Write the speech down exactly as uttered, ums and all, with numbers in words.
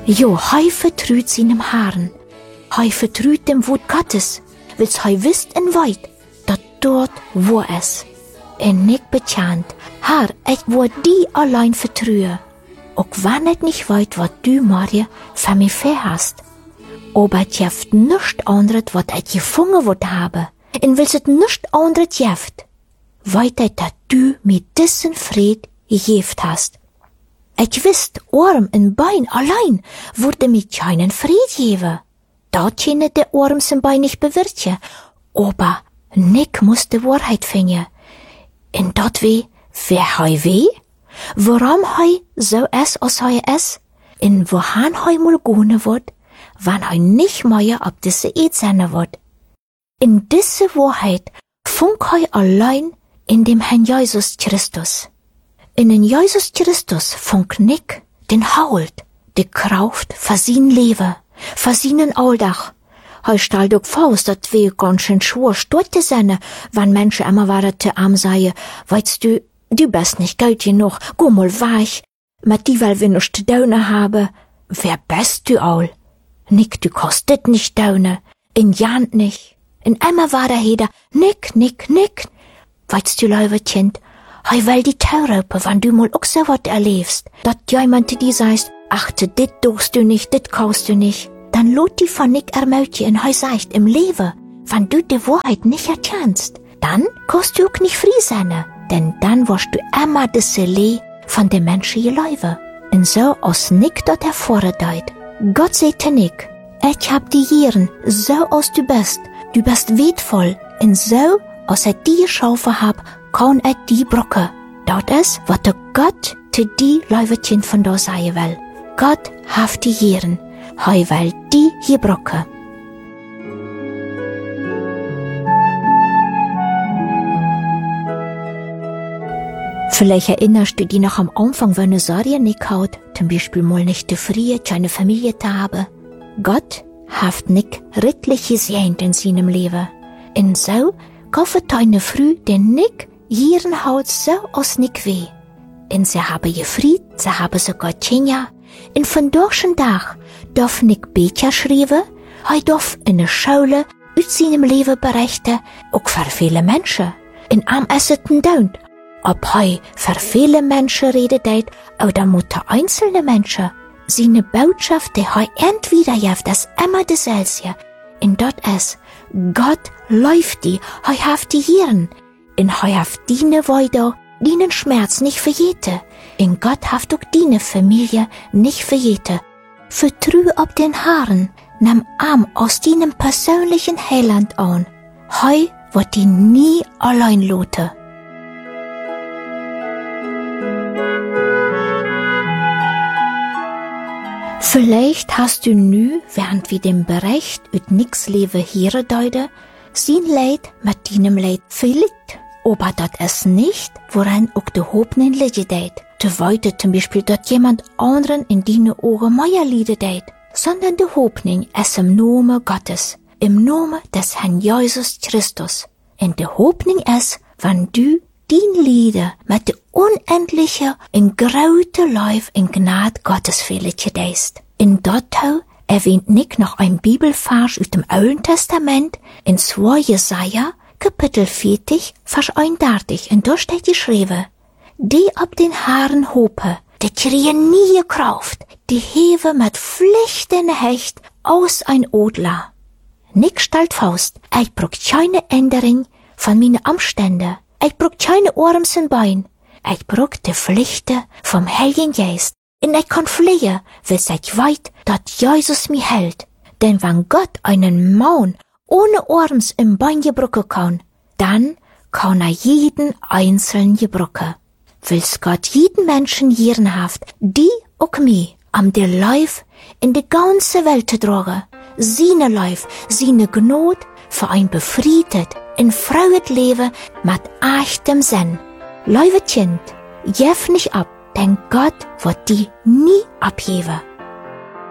Jo, hei vertrüht seinem Herrn. Hei vertrüht dem Wort Gottes, wils hei wisst en weit, dat dort wo es. En nicht bekannt, Herr, ich wo die allein vertrühe. Auch wenn ich nicht weit, wat du, Maria, für mich verhast. Aber es jeft nischt anderes, wat ich gefunden wot habe. En wils het nischt anderes jeft. Weit ich, dat du mit diesen Fried gegeft hast. Ich wisst, Arm en Bein allein würde mir keinen Fried geben. Dat kenne der Arm sein Bein nicht bewirken. Aber Nick muss die Wahrheit finden. En dat weh, wer hei weh? Warum hei so es, als hei es? En wohan hei mal gone wird, wann hei nicht mehr ab diese Eid sein wird? In diese Wahrheit funk hei allein in dem Herrn Jesus Christus. In den Jesus Christus funk Nick den Hault, die Kraft für sein Leben, für seinen Alldach. Hei stall doch Faust, dat weh ganz schön schwor stotte seine, wann Menschen immer waren te arm seien, weißt du, du bist nicht gut genug, go mal weich, mit die weil wir nicht Daune habe. Wer bist du all? Nick, du kostet nicht Daune, in Jant nicht. In einmal war der Heder, Nick, Nick, Nick. Weißt du, liebe Kind, hei will die Tauraupe, wann du mal auch so wat erlebst, dat jemand die sagst, achte, dit durchst du nicht, dit kaufst du nicht. Dann lot die von Nick ermötje in hei sagt im Leben, wenn du die Wahrheit nicht erkennst, dann kannst du auch nicht frei sein, denn dann wirst du immer das Seele von den Menschen gelaufen. Und so aus Nick dort hervordeit. Gott sagte Nick, ich hab die Jieren, so aus du bist, du bist wertvoll, und so aus ich die geschaffen hab, kann ich die brocke. Dort ist, was der Gott zu die Leuwetchen von da sagen will. Gott haft die Jieren. Hei will die hier brocke. Vielleicht erinnerst du dich noch am Anfang, wenn du Sorge nicht haut, zum Beispiel mal nicht zu früh, keine Familie zu haben. Gott haft Nick redlich gesehnt in seinem Leben. Und so kauft deine früh den Nick ihren Haut so aus Nick weh. Und sie haben gefried, sie haben sogar Tjenja. In von durchschen Tag darf Nick Becher schreiben, er darf in der Schule aus seinem Leben berichten, auch für viele Menschen. In am Esseten daunt, ob er für viele Menschen redet oder mutter einzelne Menschen. Seine Botschaft, die er entweder jaft, ist immer dasselbe. In dort ist, Gott läuft die, er haft die Hirn, in er haft diene weiter, dienen Schmerz nicht verjete. In Gott haft auch diene Familie nicht verjete. Vertrü ob den Haaren, nimm Arm aus deinem persönlichen Heiland an. Hei wird die nie allein lote. Vielleicht hast du nu, während wir dem Bericht üt nix Leben hier deute, sein Leid mit deinem Leid verlitt. Aber dat ist nicht, woran auch de Hoffnung liegen deit. De weite zum Beispiel, dat jemand anderen in deine Ohren mehr lieden deit, sondern de Hoffnung ist im Namen Gottes, im Namen des Herrn Jesus Christus. Und de Hoffnung ist, wenn du dein Lieder mit de unendlichen und graute Lauf in Gnade Gottes verlichen deist. In Dottau erwähnt Nick noch ein Bibelvers aus dem Alten Testament in zwei Jesaja, Kapitel vierzig, Vers einunddreißig, und da steht geschrieben, die ab den Haaren hope, die kriegen nie Kraft, die heve mit Pflichten hecht aus ein Odler. Nick stellt Faust, ich brauch keine Änderung von meine Umstände, ich brauch keine Arms und Bein, ich brauch die Pflichten vom Heiligen Geist, und ich kann fliehen, weil ich weit, dass Jesus mich hält, denn wenn Gott einen Mann ohne Arms im Bein gebrochen kann, dann kann er jeden einzelnen gebrochen. Will's Gott jeden Menschen hier haft, die auch mich, am der Lauf in die ganze Welt zu tragen, seine Lauf, seine Gnade für ein befriedet, in freies Leben mit echtem Sinn. Liebe Kind, jef nicht ab, denn Gott wird die nie abgeben.